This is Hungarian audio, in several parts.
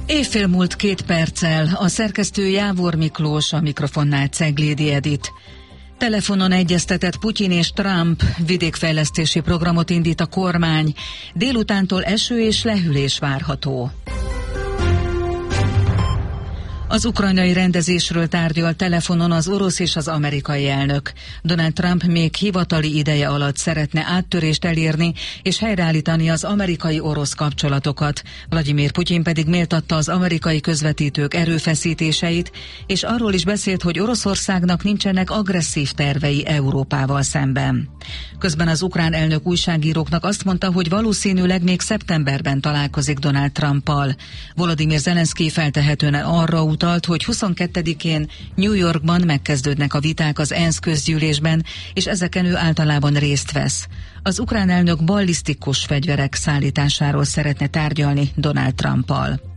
Éjfél múlt 2 perccel, a szerkesztő Jávor Miklós, a mikrofonnál Ceglédi Edit. Telefonon egyeztetett Putyin és Trump, vidékfejlesztési programot indít a kormány, délutántól eső és lehűlés várható. Az ukrajnai rendezésről tárgyal telefonon az orosz és az amerikai elnök. Donald Trump még hivatali ideje alatt szeretne áttörést elérni és helyreállítani az amerikai-orosz kapcsolatokat. Vladimir Putyin pedig méltatta az amerikai közvetítők erőfeszítéseit, és arról is beszélt, hogy Oroszországnak nincsenek agresszív tervei Európával szemben. Közben az ukrán elnök újságíróknak azt mondta, hogy valószínűleg még szeptemberben találkozik Donald Trumpal. Volodymyr Zelenszkij feltehetően arra utalt, hogy 22-én New Yorkban megkezdődnek a viták az ENSZ közgyűlésben, és ezeken ő általában részt vesz. Az ukrán elnök ballisztikus fegyverek szállításáról szeretne tárgyalni Donald Trumpal.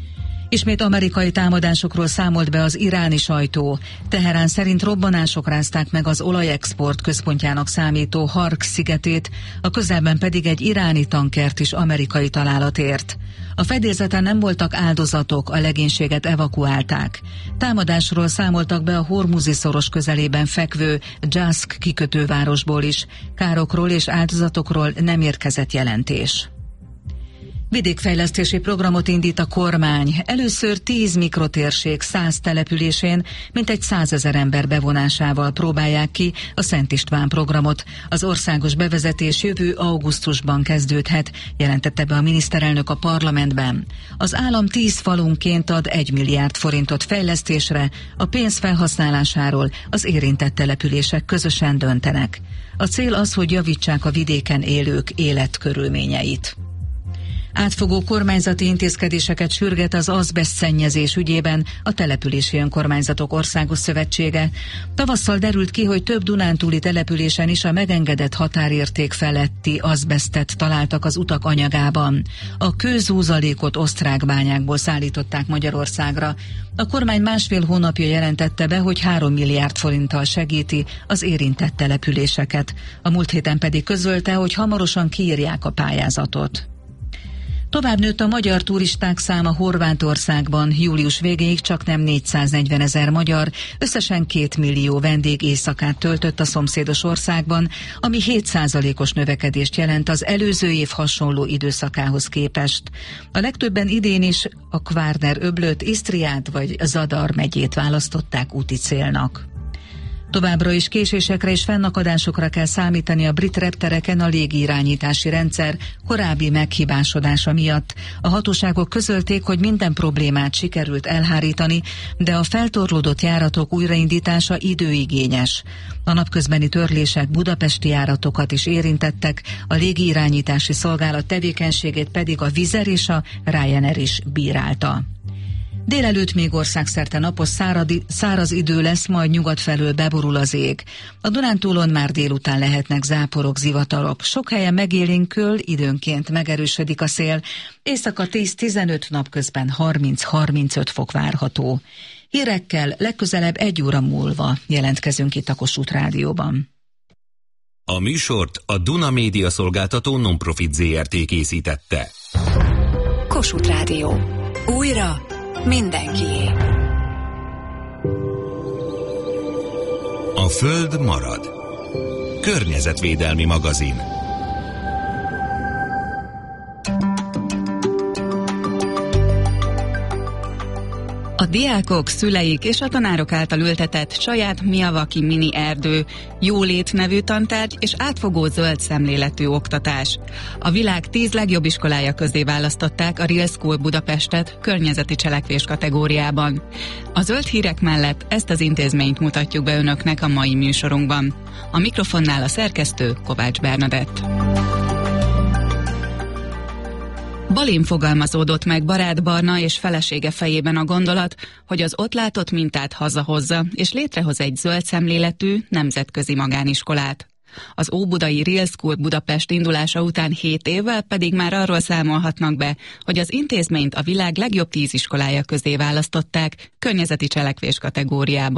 Ismét amerikai támadásokról számolt be az iráni sajtó. Teherán szerint robbanások rázták meg az olajexport központjának számító Hark szigetét, a közelben pedig egy iráni tankert is amerikai találat ért. A fedélzeten nem voltak áldozatok, a legénységet evakuálták. Támadásról számoltak be a Hormuzi szoros közelében fekvő Jask kikötővárosból is. Károkról és áldozatokról nem érkezett jelentés. Vidékfejlesztési programot indít a kormány. Először 10 mikrotérség 100 településén mintegy 100 000 ember bevonásával próbálják ki a Szent István programot. Az országos bevezetés jövő augusztusban kezdődhet, jelentette be a miniszterelnök a parlamentben. Az állam 10 falunként ad 1 milliárd forintot fejlesztésre, a pénz felhasználásáról az érintett települések közösen döntenek. A cél az, hogy javítsák a vidéken élők életkörülményeit. Átfogó kormányzati intézkedéseket sürget az azbesztszennyezés ügyében a Települési Önkormányzatok Országos Szövetsége. Tavasszal derült ki, hogy több dunántúli településen is a megengedett határérték feletti azbesztet találtak az utak anyagában. A kőzúzalékot osztrák bányákból szállították Magyarországra. A kormány 1,5 hónapja jelentette be, hogy 3 milliárd forinttal segíti az érintett településeket. A múlt héten pedig közölte, hogy hamarosan kiírják a pályázatot. Tovább nőtt a magyar turisták száma Horvátországban. Július végéig csaknem 440 000 magyar, összesen 2 millió vendég éjszakát töltött a szomszédos országban, ami 7%-os növekedést jelent az előző év hasonló időszakához képest. A legtöbben idén is a Kvárner-öblöt, Isztriát vagy Zadar megyét választották úti célnak. Továbbra is késésekre és fennakadásokra kell számítani a brit reptereken a légirányítási rendszer korábbi meghibásodása miatt. A hatóságok közölték, hogy minden problémát sikerült elhárítani, de a feltorlódott járatok újraindítása időigényes. A napközbeni törlések budapesti járatokat is érintettek, a légirányítási szolgálat tevékenységét pedig a Wizzair és a Ryanair is bírálta. Délelőtt még országszerte napos száraz idő lesz, majd nyugat felől beborul az ég. A Dunántúlon már délután lehetnek záporok, zivatarok. Sok helyen megélénkül, időnként megerősödik a szél. Éjszaka 10-15, napközben 30-35 fok várható. Hírekkel legközelebb 1 óra múlva jelentkezünk itt a Kossuth Rádióban. A műsort a Duna Média Szolgáltató Non-Profit Zrt. Készítette. Kossuth Rádió. Újra mindenkié. A Föld marad. Környezetvédelmi magazin. A diákok, szüleik és a tanárok által ültetett saját Miyawaki mini erdő, jólét nevű tantárgy és átfogó zöld szemléletű oktatás. A világ 10 legjobb iskolája közé választották a Real School Budapestet környezeti cselekvés kategóriában. A zöld hírek mellett ezt az intézményt mutatjuk be önöknek a mai műsorunkban. A mikrofonnál a szerkesztő Kovács Bernadett. Balin fogalmazódott meg Barát Barna és felesége fejében a gondolat, hogy az ott látott mintát hazahozza, és létrehoz egy zöld szemléletű, nemzetközi magániskolát. Az óbudai Real School Budapest indulása után 7 évvel pedig már arról számolhatnak be, hogy az intézményt a világ legjobb 10 iskolája közé választották környezeti cselekvés kategóriában.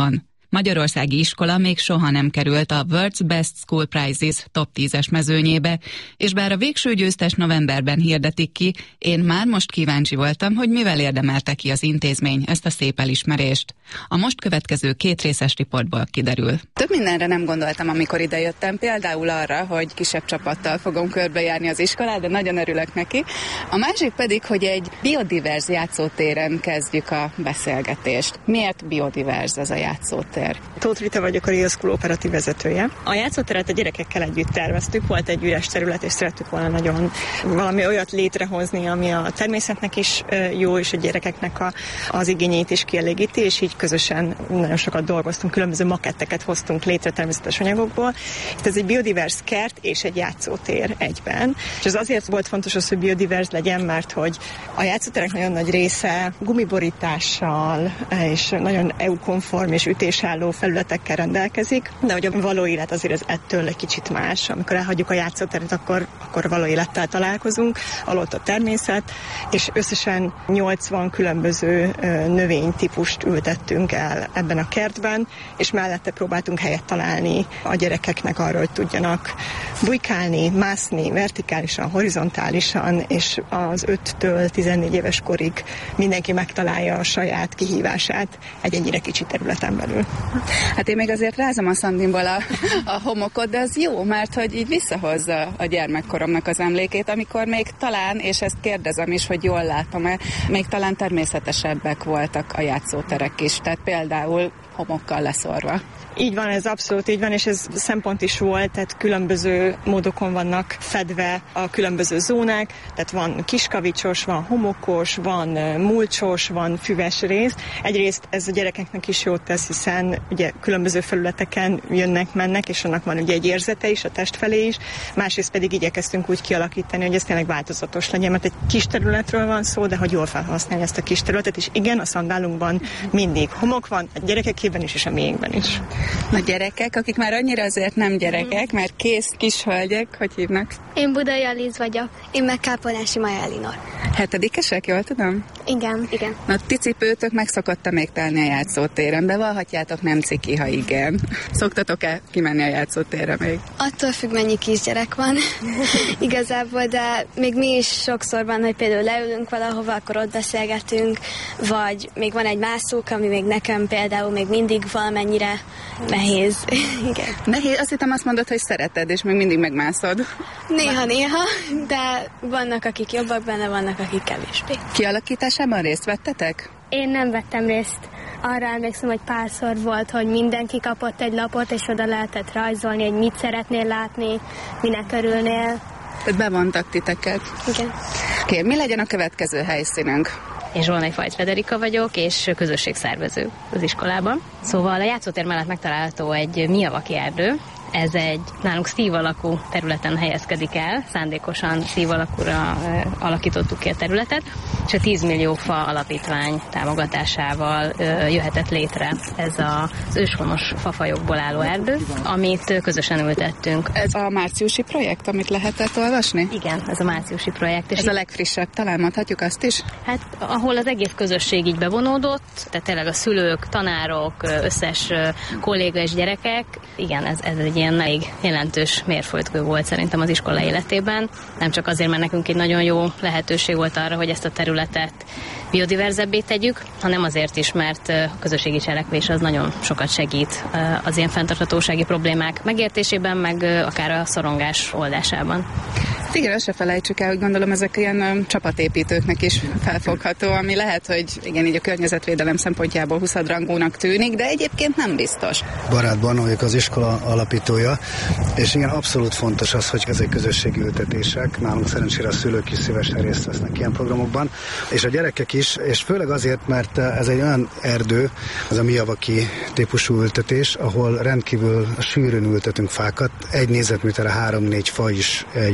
magyarországi iskola még soha nem került a World's Best School Prizes top 10-es mezőnyébe, és bár a végső győztes novemberben hirdetik ki, én már most kíváncsi voltam, hogy mivel érdemelte ki az intézmény ezt a szép elismerést. A most következő 2 részes riportból kiderül. Több mindenre nem gondoltam, amikor idejöttem, például arra, hogy kisebb csapattal fogom körbejárni az iskolát, de nagyon örülök neki. A másik pedig, hogy egy biodiverz játszótéren kezdjük a beszélgetést. Miért biodiverz ez a játszótér? Tóth Rita vagyok, a Real School operatív vezetője. A játszóteret a gyerekekkel együtt terveztük, volt egy üres terület, és szerettük volna nagyon valami olyat létrehozni, ami a természetnek is jó, és a gyerekeknek az igényét is kielégíti, és így közösen nagyon sokat dolgoztunk, különböző maketteket hoztunk létre természetes anyagokból. Itt ez egy biodiverz kert és egy játszótér egyben. És ez azért volt fontos az, hogy biodiverz legyen, mert hogy a játszóterek nagyon nagy része gumiborítással és nagyon EU-konform és ütésálló felületekkel rendelkezik, de hogy a való élet azért ez ettől egy kicsit más. Amikor elhagyjuk a játszóteret, akkor való élettel találkozunk, alatt a természet, és összesen 80 különböző növénytípust ültettünk el ebben a kertben, és mellette próbáltunk helyet találni a gyerekeknek arra, hogy tudjanak bujkálni, mászni vertikálisan, horizontálisan, és az 5-től 14 éves korig mindenki megtalálja a saját kihívását egy ennyire kicsi területen belül. Hát én még azért rázom a Szandinból a homokot, de az jó, mert hogy így visszahozza a gyermekkoromnak az emlékét, amikor még talán, és ezt kérdezem is, hogy jól látom-e, még talán természetesebbek voltak a játszóterek is, tehát például homokkal leszorva. Így van, ez abszolút így van, és ez szempont is volt, tehát különböző módokon vannak fedve a különböző zónák, tehát van kiskavicsos, van homokos, van mulcsos, van füves rész. Egyrészt ez a gyerekeknek is jót tesz, hiszen ugye különböző felületeken jönnek-mennek, és annak van ugye egy érzete is, a test felé is. Másrészt pedig igyekeztünk úgy kialakítani, hogy ez tényleg változatos legyen, mert egy kis területről van szó, de hogy jól felhasználni ezt a kis területet, és igen, a szandálunkban mindig homok van, a gyerekekében is, és a miénkben is. A gyerekek, akik már annyira azért nem gyerekek, mert kész kis hölgyek, hogy hívnak? Én Budai Aliz vagyok. Én meg Kápolnási Maja Elinor. 7-esek, jól tudom? Igen. Na, ti cipőtök meg szokott még telni a játszótéren, bevallhatjátok, nem ciki, ha igen. Szoktatok-e kimenni a játszótérre még? Attól függ, mennyi kisgyerek van igazából, de még mi is sokszor van, hogy például leülünk valahova, akkor ott beszélgetünk, vagy még van egy mászók, ami még nekem például még mindig valamennyire nehéz. Igen. Nehéz? Azt hittem, azt mondod, hogy szereted, és még mindig megmászod. Néha, de vannak, akik jobbak benne, vannak, akik kevésbé. Kialakításában részt vettetek? Én nem vettem részt. Arra emlékszem, hogy párszor volt, hogy mindenki kapott egy lapot, és oda lehetett rajzolni, hogy mit szeretnél látni, minek örülnél. Tehát bevontak titeket. Igen. Oké, mi legyen a következő helyszínünk? Én Zsolnai Fajt Frederika vagyok, és közösségszervező az iskolában. Szóval a játszótér mellett megtalálható egy miavaki erdő. Ez egy nálunk szív alakú területen helyezkedik el, szándékosan szív alakúra alakítottuk ki a területet, és a 10 millió fa alapítvány támogatásával jöhetett létre ez az őshonos fafajokból álló erdő, amit közösen ültettünk. Ez a márciusi projekt, amit lehetett olvasni? Igen, ez a márciusi projekt. És ez a legfrissebb, talán mondhatjuk azt is? Hát, ahol az egész közösség így bevonódott, tehát tényleg a szülők, tanárok, összes kolléga és gyerekek, igen, ez egy ilyen elég jelentős mérföldkő volt szerintem az iskola életében. Nem csak azért, mert nekünk egy nagyon jó lehetőség volt arra, hogy ezt a területet biodiverzebbé tegyük, hanem azért is, mert a közösségi cselekvés az nagyon sokat segít az ilyen fenntarthatósági problémák megértésében, meg akár a szorongás oldásában. Igen, azt se felejtsük el, hogy gondolom ezek ilyen csapatépítőknek is felfogható, ami lehet, hogy igen, így a környezetvédelem szempontjából 20-rangúnak tűnik, de egyébként nem biztos. Barát Barna vagyok, az iskola alapítója, és igen, abszolút fontos az, hogy ezek közösségi ültetések, nálunk szerencsére a szülők is szívesen részt vesznek ilyen programokban, és a gyerekek is, és főleg azért, mert ez egy olyan erdő, az a miavaki típusú ültetés, ahol rendkívül sűrűn ültetünk fákat, 1 négyzetméterre 3-4 fa is jut,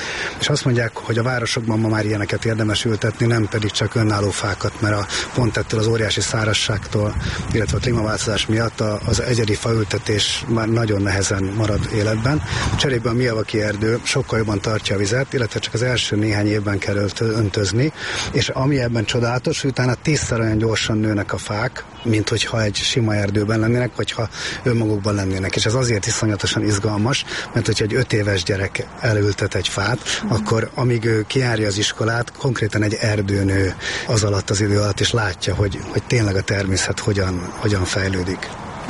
És azt mondják, hogy a városokban ma már ilyeneket érdemes ültetni, nem pedig csak önálló fákat, mert pont ettől az óriási szárazságtól, illetve a klímaváltozás miatt az egyedi faültetés már nagyon nehezen marad életben. Cserébe a Miyawaki erdő sokkal jobban tartja a vizet, illetve csak az első néhány évben kell öntözni, és ami ebben csodálatos, hogy utána 10-szer olyan gyorsan nőnek a fák, mint hogyha egy sima erdőben lennének, vagy ha önmagukban lennének. És ez azért iszonyatosan izgalmas, mert hogyha egy 5 éves gyerek elültet egy fát, akkor amíg ő kijárja az iskolát, konkrétan egy erdőnő az alatt az idő alatt, és látja, hogy tényleg a természet hogyan fejlődik.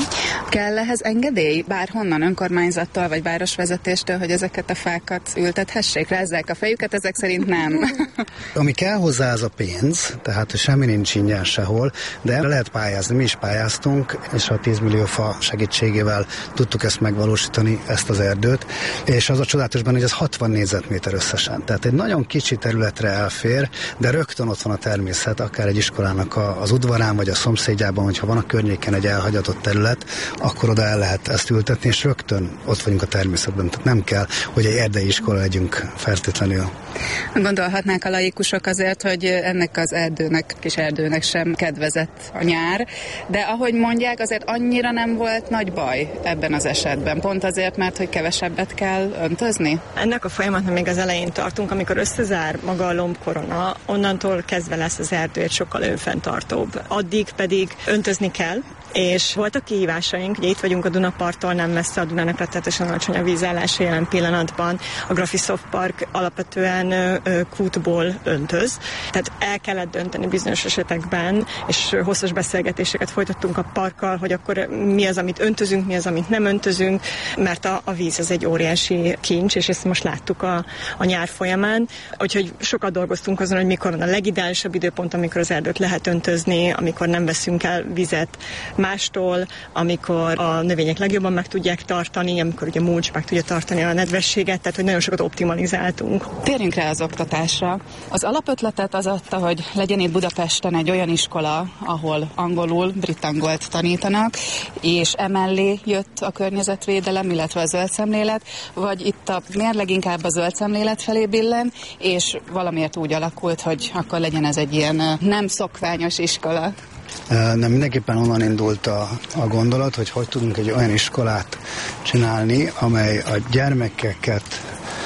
Kell ehhez engedély bárhonnan, önkormányzattól vagy városvezetéstől, hogy ezeket a fákat ültethessék? Rázzák a fejüket, ezek szerint nem. Ami kell hozzá, az a pénz, tehát semmi nincs ingyen sehol, de lehet pályázni. Mi is pályáztunk, és a 10 millió fa segítségével tudtuk ezt megvalósítani, ezt az erdőt, és az a csodálatos benne, hogy ez 60 négyzetméter összesen. Tehát egy nagyon kicsi területre elfér, de rögtön ott van a természet, akár egy iskolának az udvarán, vagy a szomszédjában, hogyha van a környéken egy elhagyatott terület, akkor oda el lehet ezt ültetni, és rögtön ott vagyunk a természetben. Tehát nem kell, hogy egy erdei iskola legyünk feltétlenül. Gondolhatnák a laikusok azért, hogy ennek az kis erdőnek sem kedvezett a nyár, de ahogy mondják, azért annyira nem volt nagy baj ebben az esetben. Pont azért, mert hogy kevesebbet kell öntözni? Ennek a folyamatnak még az elején tartunk, amikor összezár maga a lombkorona, onnantól kezdve lesz az erdő egy sokkal önfenntartóbb. Addig pedig öntözni kell, és voltak kihívásaink, ugye itt vagyunk a Dunaparttól, nem messze, a Dunának rettenetesen alacsony a vízállása jelen pillanatban. A Grafiszoft Park alapvetően kútból öntöz, tehát el kellett dönteni bizonyos esetekben, és hosszas beszélgetéseket folytattunk a parkkal, hogy akkor mi az, amit öntözünk, mi az, amit nem öntözünk, mert a víz az egy óriási kincs, és ezt most láttuk a nyár folyamán. Úgyhogy sokat dolgoztunk azon, hogy mikor van a legideálisabb időpont, amikor az erdőt lehet öntözni, amikor nem veszünk el vizet mástól, amikor a növények legjobban meg tudják tartani, amikor ugye mulcs meg tudja tartani a nedvességet, tehát hogy nagyon sokat optimalizáltunk. Térjünk rá az oktatásra. Az alapötletet az adta, hogy legyen itt Budapesten egy olyan iskola, ahol angolul, brit angolt tanítanak, és emellé jött a környezetvédelem, illetve a zöld szemlélet, vagy itt a mérleg inkább a zöld szemlélet felé billen, és valamiért úgy alakult, hogy akkor legyen ez egy ilyen nem szokványos iskola. Nem, mindenképpen onnan indult a gondolat, hogy tudunk egy olyan iskolát csinálni, amely a gyermekeket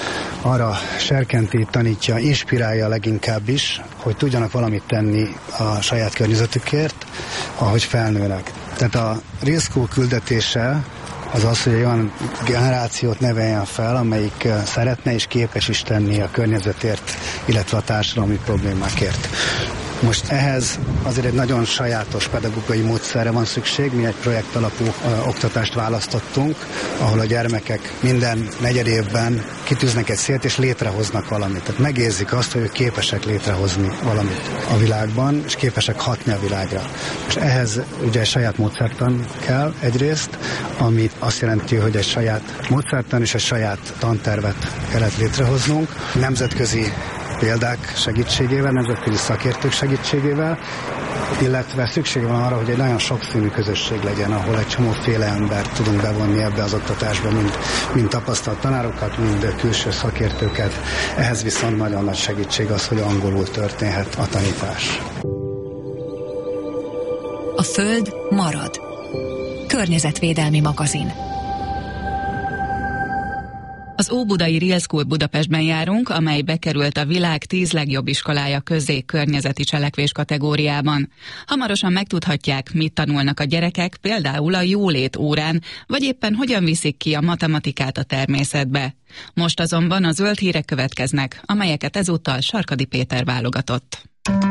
arra serkenti, tanítja, inspirálja leginkább is, hogy tudjanak valamit tenni a saját környezetükért, ahogy felnőnek. Tehát a Real School küldetése az az, hogy olyan generációt neveljen fel, amelyik szeretne és képes is tenni a környezetért, illetve a társadalmi problémákért. Most ehhez azért egy nagyon sajátos pedagógiai módszerre van szükség. Mi egy projekt alapú oktatást választottunk, ahol a gyermekek minden negyed évben kitűznek egy célt és létrehoznak valamit. Tehát megérzik azt, hogy ők képesek létrehozni valamit a világban, és képesek hatni a világra. És ehhez ugye egy saját módszertan kell egyrészt, ami azt jelenti, hogy egy saját módszertan és egy saját tantervet kellett létrehoznunk. Nemzetközi példák segítségével, nemzetközi szakértők segítségével, illetve szükség van arra, hogy egy nagyon sokszínű közösség legyen, ahol egy csomóféle embert tudunk bevonni ebbe az oktatásba, mind tapasztalt tanárokat, mind külső szakértőket. Ehhez viszont nagyon nagy segítség az, hogy angolul történhet a tanítás. A Föld marad. Környezetvédelmi magazin. Az Óbudai Real School Budapestben járunk, amely bekerült a világ 10 legjobb iskolája közé környezeti cselekvés kategóriában. Hamarosan megtudhatják, mit tanulnak a gyerekek, például a jólét órán, vagy éppen hogyan viszik ki a matematikát a természetbe. Most azonban a zöld hírek következnek, amelyeket ezúttal Sarkadi Péter válogatott.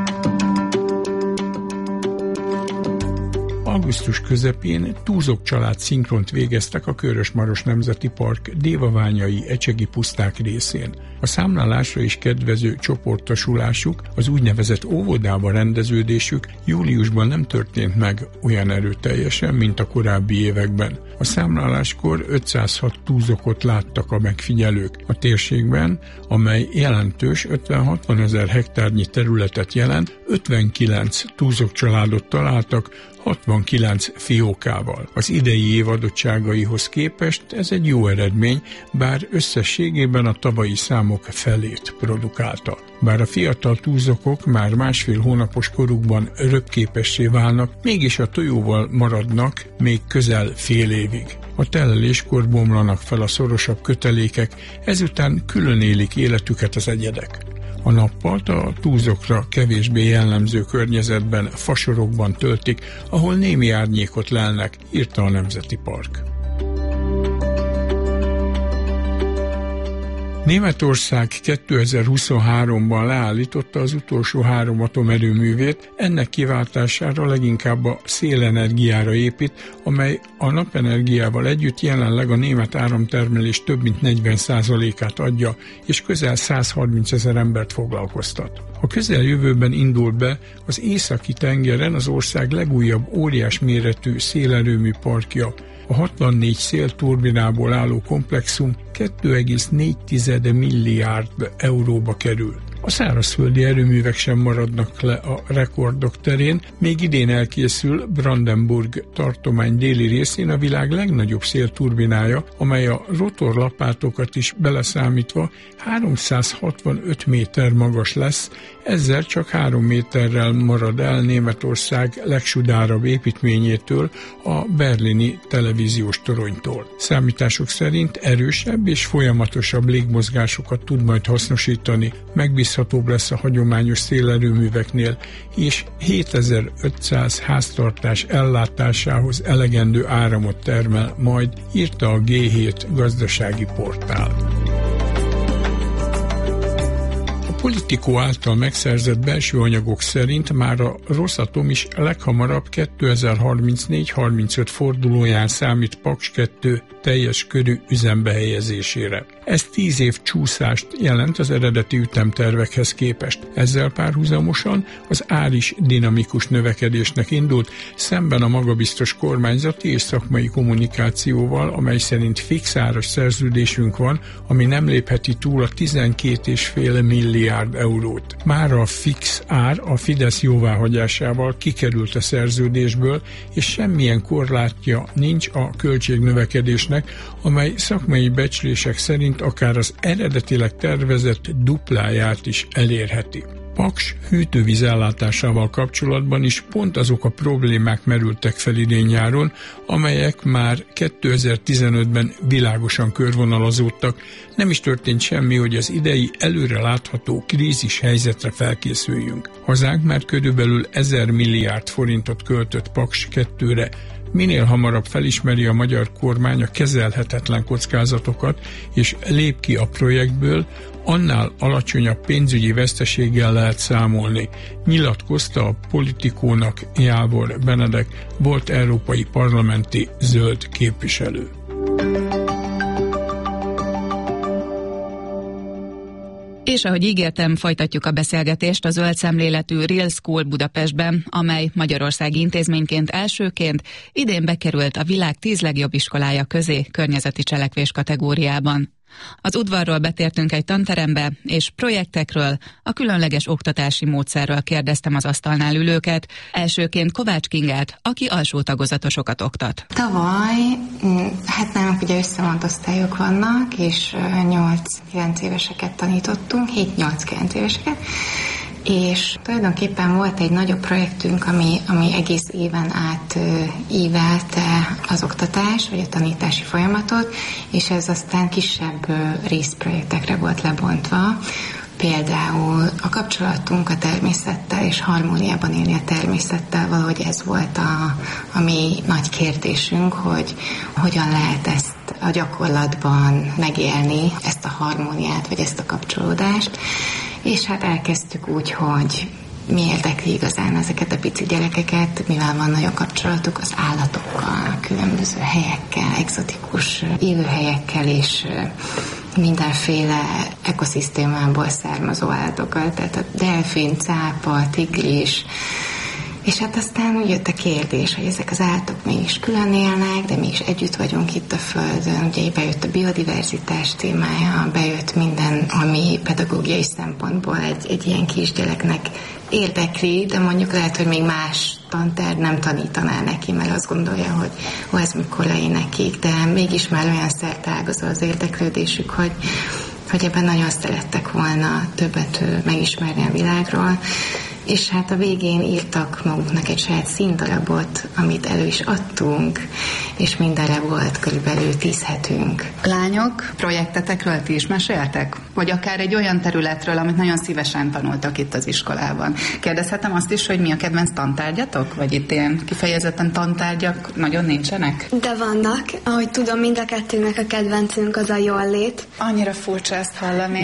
Augusztus közepén Túzok család szinkront végeztek a Körös-Maros Nemzeti Park dévaványai ecsegi puszták részén. A számlálásra is kedvező csoportosulásuk, az úgynevezett óvodába rendeződésük júliusban nem történt meg olyan erőteljesen, mint a korábbi években. A számláláskor 506 túzokot láttak a megfigyelők a térségben, amely jelentős 50-60 ezer hektárnyi területet jelent, 59 túzok családot találtak, 69 fiókával. Az idei év adottságaihoz képest ez egy jó eredmény, bár összességében a tavalyi számok felét produkálta. Bár a fiatal túzokok már 1,5 hónapos korukban röpképessé válnak, mégis a tojóval maradnak még közel fél évig. A teleléskor bomlanak fel a szorosabb kötelékek, ezután külön élik életüket az egyedek. A nappalt a túzokra kevésbé jellemző környezetben, fasorokban töltik, ahol némi árnyékot lelnek, írta a Nemzeti Park. Németország 2023-ban leállította az utolsó 3 atomerőművét, ennek kiváltására leginkább a szélenergiára épít, amely a napenergiával együtt jelenleg a német áramtermelés több mint 40%-át adja, és közel 130 000 embert foglalkoztat. A közeljövőben indul be az északi tengeren az ország legújabb óriás méretű szélerőmű parkja. A 64 szélturbinából álló komplexum 2,4 milliárd euróba kerül. A szárazföldi erőművek sem maradnak le a rekordok terén, még idén elkészül Brandenburg tartomány déli részén a világ legnagyobb szélturbinája, amely a rotorlapátokat is beleszámítva 365 méter magas lesz, ezzel csak 3 méterrel marad el Németország legsudárabb építményétől, a berlini televíziós toronytól. Számítások szerint erősebb és folyamatosabb légmozgásokat tud majd hasznosítani, megbízhatóbb lesz a hagyományos szélerőműveknél, és 7500 háztartás ellátásához elegendő áramot termel majd, írta a G7 gazdasági portál. A Politico által megszerzett belső anyagok szerint már a Rosatom is leghamarabb 2034-35 fordulóján számít Paks 2 teljes körű üzembe helyezésére. Ez 10 év csúszást jelent az eredeti ütemtervekhez képest. Ezzel párhuzamosan az ár is dinamikus növekedésnek indult, szemben a magabiztos kormányzati és szakmai kommunikációval, amely szerint fix áras szerződésünk van, ami nem lépheti túl a 12,5 milliárd eurót. Már a fix ár a Fidesz jóváhagyásával kikerült a szerződésből, és semmilyen korlátja nincs a költségnövekedésnek, amely szakmai becslések szerint akár az eredetileg tervezett dupláját is elérheti. Paks hűtővíz ellátásával kapcsolatban is pont azok a problémák merültek fel idén-nyáron, amelyek már 2015-ben világosan körvonalazódtak. Nem is történt semmi, hogy az idei előre látható krízis helyzetre felkészüljünk. Hazánk már körülbelül 1000 milliárd forintot költött Paks 2-re. Minél hamarabb felismeri a magyar kormány a kezelhetetlen kockázatokat, és lép ki a projektből, annál alacsonyabb pénzügyi veszteséggel lehet számolni, nyilatkozta a Politikónak Jávor Benedek, volt európai parlamenti zöld képviselő. És ahogy ígértem, folytatjuk a beszélgetést a zöld szemléletű Real School Budapestben, amely magyarországi intézményként elsőként idén bekerült a világ 10 legjobb iskolája közé környezeti cselekvés kategóriában. Az udvarról betértünk egy tanterembe, és projektekről, a különleges oktatási módszerről kérdeztem az asztalnál ülőket, elsőként Kovács Kingát, aki alsó tagozatosokat oktat. Tavaly, hát nálunk ugye összevont osztályok vannak, és 8-9 éveseket tanítottunk, 7-8-9 éveseket, és tulajdonképpen volt egy nagyobb projektünk, ami egész éven át ívelte az oktatás, vagy a tanítási folyamatot, és ez aztán kisebb részprojektekre volt lebontva. Például a kapcsolatunk a természettel, és harmóniában élni a természettel, valahogy ez volt a mi nagy kérdésünk, hogy hogyan lehet ezt a gyakorlatban megélni, ezt a harmóniát, vagy ezt a kapcsolódást. És hát elkezdtük úgy, hogy mi érdekli igazán ezeket a pici gyerekeket, mivel van nagyon kapcsolatuk az állatokkal, különböző helyekkel, egzotikus élőhelyekkel, és mindenféle ekoszisztémából származó állatokkal, tehát a delfin, cápa, tigris, És hát aztán úgy jött a kérdés, hogy ezek az állatok mégis külön élnek, de mégis együtt vagyunk itt a Földön. Ugye bejött a biodiverzitás témája, bejött minden, ami pedagógiai szempontból egy ilyen kisgyereknek érdekli, de mondjuk lehet, hogy még más tantárgy nem tanítaná neki, mert azt gondolja, hogy ez mikor lejön nekik, de mégis már olyan szerteágazó az érdeklődésük, hogy ebben nagyon szerettek volna többet megismerni a világról. És hát a végén írtak maguknak egy saját színdarabot, amit elő is adtunk, és mindenre volt körülbelül 10 hetünk. Lányok, projektetekről ti is meséltek? Vagy akár egy olyan területről, amit nagyon szívesen tanultak itt az iskolában. Kérdezhetem azt is, hogy mi a kedvenc tantárgyatok? Vagy itt ilyen kifejezetten tantárgyak nagyon nincsenek? De vannak. Ahogy tudom, mind a kettőnek a kedvencünk az a jól lét. Annyira furcsa ezt hallani.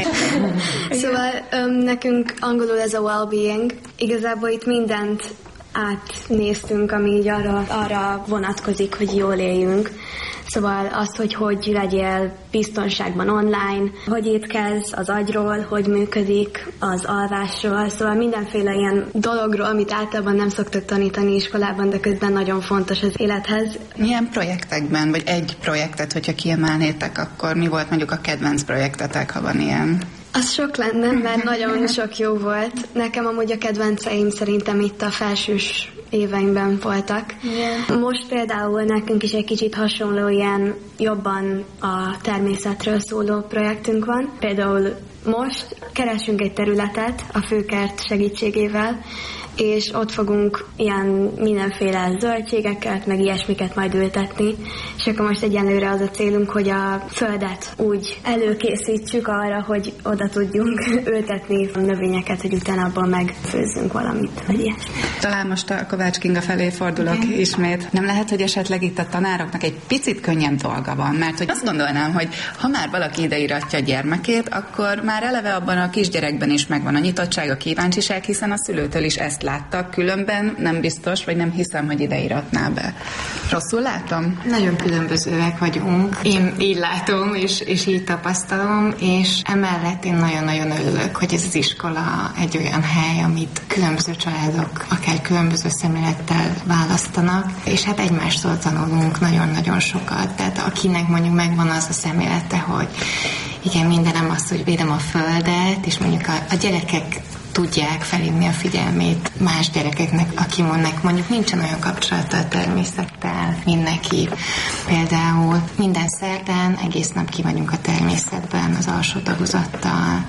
Szóval nekünk angolul ez a well-being. Igazából itt mindent átnéztünk, ami így arra vonatkozik, hogy jól éljünk. Szóval azt, hogy legyél biztonságban online, hogy étkezz az agyról, hogy működik az alvásról, szóval mindenféle ilyen dologról, amit általában nem szoktak tanítani iskolában, de közben nagyon fontos az élethez. Milyen projektekben, vagy egy projektet, hogyha kiemelnétek, akkor mi volt mondjuk a kedvenc projektetek, ha van ilyen? Az sok lenne, mert nagyon sok jó volt. Nekem amúgy a kedvenceim szerintem itt a felsős éveimben voltak. Yeah. Most például nekünk is egy kicsit hasonló ilyen jobban a természetről szóló projektünk van. Például most keresünk egy területet a főkert segítségével, és ott fogunk ilyen mindenféle zöldségeket, meg ilyesmiket majd ültetni, és akkor most egyenlőre az a célunk, hogy a földet úgy előkészítsük arra, hogy oda tudjunk ültetni a növényeket, hogy utána abban megfőzzünk valamit, vagy ilyesmi. Talán most a Kovács Kinga felé fordulok ismét. Nem lehet, hogy esetleg itt a tanároknak egy picit könnyebb dolga van, mert hogy azt gondolnám, hogy ha már valaki ideiratja a gyermekét, akkor már eleve abban a kisgyerekben is megvan a nyitottság, a kíváncsiság, hiszen a szülőtől is ezt láttak, különben nem biztos, vagy nem hiszem, hogy ide iratná be. Rosszul látom? Nagyon különbözőek vagyunk. Én így látom, és így tapasztalom, és emellett én nagyon-nagyon örülök, hogy ez az iskola egy olyan hely, amit különböző családok akár különböző szemlélettel választanak, és hát egymástól tanulunk nagyon-nagyon sokat. Tehát akinek mondjuk megvan az a szemlélete, hogy igen, mindenem az, hogy védem a földet, és mondjuk a gyerekek tudják felhívni a figyelmét más gyerekeknek, akinek mondjuk nincsen olyan kapcsolata a természettel, mint neki. Például minden szerdán egész nap kimegyünk a természetben az alsó tagozattal,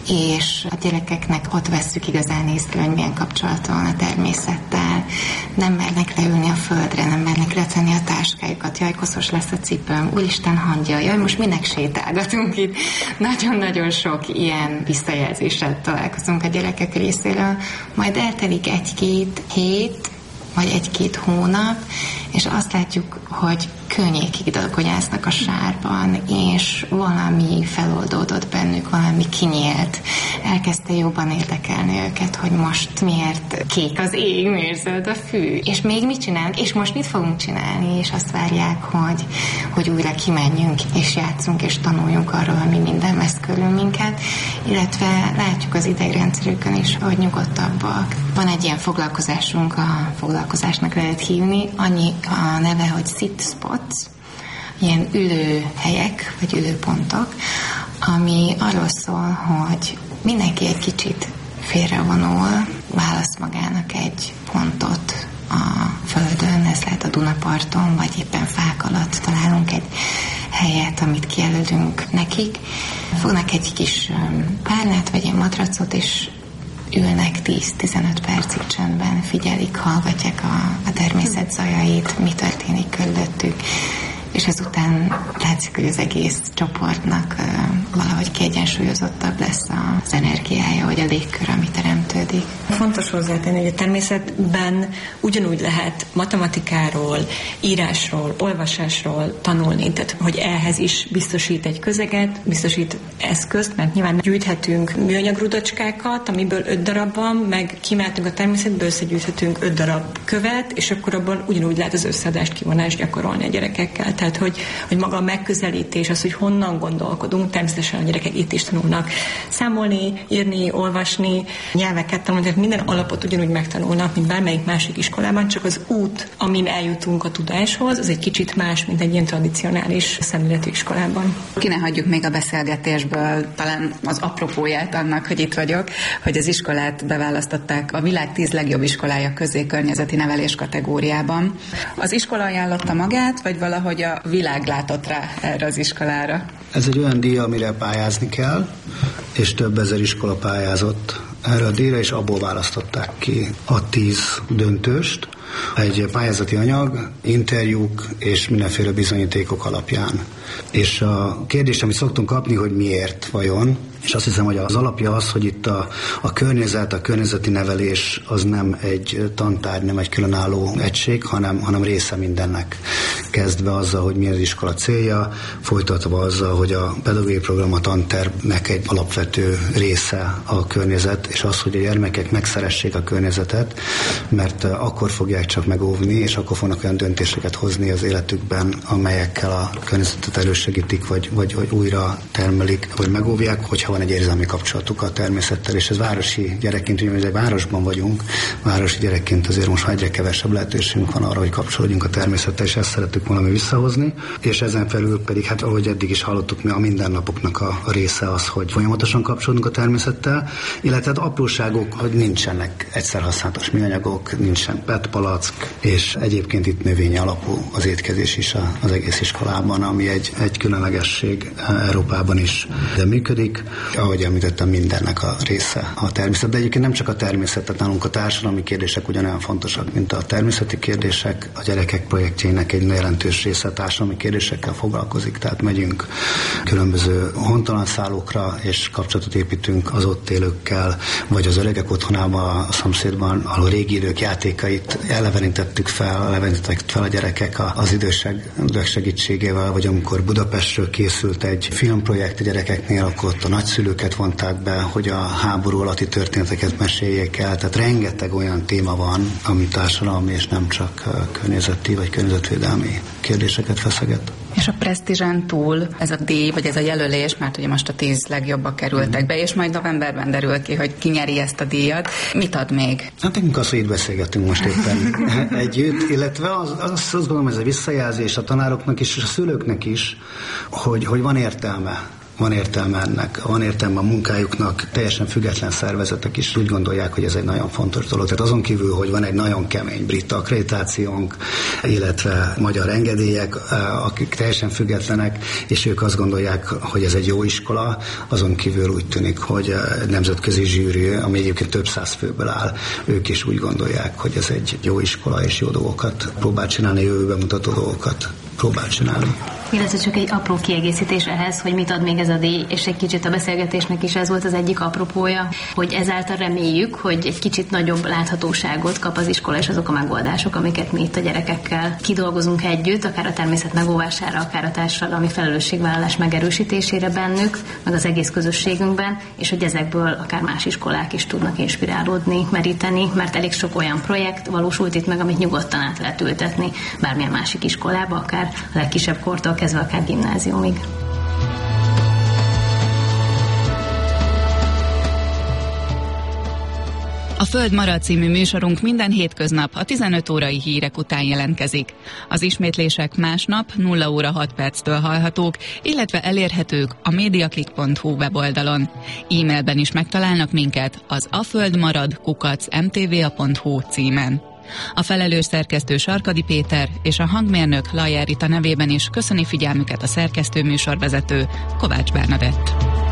és a gyerekeknek ott vesszük igazán észre, hogy milyen kapcsolata van a természettel. Nem mernek leülni a földre, nem mernek letenni a táskájukat, jaj, koszos lesz a cipőm, úristen hangja, jaj, most minek sétálgatunk itt. Nagyon-nagyon sok ilyen visszajelzéssel találkozunk a gyerekek részéről, majd eltelik 1-2 hét, vagy 1-2 hónap, és azt látjuk, hogy könnyékig dalgonyásznak a sárban, és valami feloldódott bennük, valami kinyílt. Elkezdte jobban érdekelni őket, hogy most miért kék az ég, miért zöld a fű, és még mit csinálunk, és most mit fogunk csinálni, és azt várják, hogy újra kimenjünk, és játszunk, és tanuljunk arról, hogy mi minden vesz körül minket, illetve látjuk az idegrendszerükön is, hogy nyugodtabbak. Van egy ilyen foglalkozásunk, a foglalkozásnak lehet hívni, annyi a neve, hogy sit spots, ilyen ülőhelyek, vagy ülőpontok, ami arról szól, hogy mindenki egy kicsit félrevonul, választ magának egy pontot a földön, ez lehet a Dunaparton, vagy éppen fák alatt találunk egy helyet, amit kijelölünk nekik. Fognak egy kis párnát, vagy egy matracot, és ülnek 10-15 percig csöndben, figyelik, hallgatják a természet zajait, mi történik körülöttük, és ezután látszik, hogy az egész csoportnak valahogy kiegyensúlyozottabb lesz az energiája, vagy a légkör, ami teremtődik. Fontos hozzátenni, hogy a természetben ugyanúgy lehet matematikáról, írásról, olvasásról tanulni, tehát hogy ehhez is biztosít egy közeget, biztosít eszközt, mert nyilván gyűjthetünk műanyag rudacskákat, amiből 5 darab van, meg kimehetünk a természetből, összegyűjthetünk 5 darab követ, és akkor abban ugyanúgy lehet az összeadást, kivonást gyakorolni a gyerekekkel. Tehát, hogy maga a megközelítés, az, hogy honnan gondolkodunk, természetesen a gyerekek itt is tanulnak számolni, írni, olvasni, nyelveket tanulni, tehát minden alapot ugyanúgy megtanulnak, mint bármelyik másik iskolában, csak az út, amin eljutunk a tudáshoz, az egy kicsit más, mint egy ilyen tradicionális szemléletű iskolában. Ki ne hagyjuk még a beszélgetésből talán az apropóját annak, hogy itt vagyok, hogy az iskolát beválasztották a világ 10 legjobb iskolája közé környezeti nevelés kategóriában. Az iskola ajánlotta magát, vagy valahogy a világ látott rá erre az iskolára? Ez egy olyan díj, amire pályázni kell, és több ezer iskola pályázott erre a díjra, és abból választották ki a 10 döntőst. Egy pályázati anyag, interjúk és mindenféle bizonyítékok alapján. És a kérdés, amit szoktunk kapni, hogy miért vajon, és azt hiszem, hogy az alapja az, hogy itt a környezeti nevelés az nem egy tantárgy, nem egy különálló egység, hanem része mindennek. Kezdve azzal, hogy mi az iskola célja, folytatva azzal, hogy a pedagógiai program a tantervnek egy alapvető része a környezet, és az, hogy a gyermekek megszeressék a környezetet, mert akkor fogják csak megóvni, és akkor fognak olyan döntéseket hozni az életükben, amelyekkel a környezetet elősegítik, vagy újra termelik, vagy megóvják, hogyha van egy érzelmi kapcsolatuk a természettel, és ez városi gyerekként, ugye egy városban vagyunk, városi gyerekként azért most már egyre kevesebb lehetőségünk van arra, hogy kapcsolódjunk a természettel, és ezt szerettük valami visszahozni, és ezen felül pedig, hát ahogy eddig is hallottuk, mi a mindennapoknak a része az, hogy folyamatosan kapcsolódunk a természettel, illetve apróságok, hogy nincsenek egyszerhasználatos műanyagok, nincsen PET palack, és egyébként itt növény alapú az étkezés is az egész iskolában, ami egy különlegesség Európában is de működik. Ahogy említettem, mindennek a része a természet. De egyébként nem csak a természet, tehát nálunk a társadalmi kérdések ugyanolyan fontosak, mint a természeti kérdések. A gyerekek projektjének egy jelentős része a társadalmi kérdésekkel foglalkozik, tehát megyünk különböző hontalanszállókra, és kapcsolatot építünk az ott élőkkel, vagy az öregek otthonában, a szomszédban, ahol régi idők játékait elevenítettek fel a gyerekek az idősek segítségével, vagy amikor Budapestről készült egy filmprojekt a gyerekeknél, akkor ott a nagyszülőket vonták be, hogy a háború alatti történeteket meséljék el. Tehát rengeteg olyan téma van, ami társadalmi és nem csak környezeti vagy környezetvédelmi kérdéseket feszeget. És a presztízsán túl ez a díj, vagy ez a jelölés, mert ugye most a 10 legjobbak kerültek be, és majd novemberben derül ki, hogy ki nyeri ezt a díjat. Mit ad még? Hát nekünk az, hogy itt beszélgetünk most éppen együtt, illetve azt gondolom, ez a visszajelzés a tanároknak is, és a szülőknek is, hogy van értelme. Van értelme ennek, van értelme a munkájuknak, teljesen független szervezetek is úgy gondolják, hogy ez egy nagyon fontos dolog. Tehát azon kívül, hogy van egy nagyon kemény brit akkreditációnk, illetve magyar engedélyek, akik teljesen függetlenek, és ők azt gondolják, hogy ez egy jó iskola, azon kívül úgy tűnik, hogy egy nemzetközi zsűri, ami egyébként több száz főből áll, ők is úgy gondolják, hogy ez egy jó iskola, és jó dolgokat próbál csinálni, jövőbe mutató dolgokat próbál csinálni. Illetve csak egy apró kiegészítés ehhez, hogy mit ad még ez a díj, és egy kicsit a beszélgetésnek is ez volt az egyik apropója, hogy ezáltal reméljük, hogy egy kicsit nagyobb láthatóságot kap az iskola, és azok a megoldások, amiket mi itt a gyerekekkel kidolgozunk együtt, akár a természet megóvására, akár a társadalmi felelősségvállalás megerősítésére bennük, meg az egész közösségünkben, és hogy ezekből akár más iskolák is tudnak inspirálódni, meríteni, mert elég sok olyan projekt valósult itt meg, amit nyugodtan át lehet ültetni bármilyen másik iskolába, akár a legkisebb kortól kezdve akár gimnáziumig. A Föld marad című műsorunk minden hétköznap a 15 órai hírek után jelentkezik. Az ismétlések másnap 0 óra 6 perctől hallhatók, illetve elérhetők a mediaclick.hu weboldalon. E-mailben is megtalálnak minket az aföldmarad@mtva.hu címen. A felelős szerkesztő Sarkadi Péter és a hangmérnök Lajer Rita nevében is köszöni figyelmüket a szerkesztő műsorvezető Kovács Bernadett.